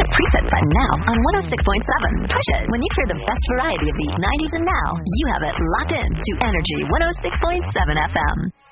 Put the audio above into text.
preset button now on 106.7. Push it. When you hear the best variety of the 90s and now, you have it locked in to Energy 106.7 FM.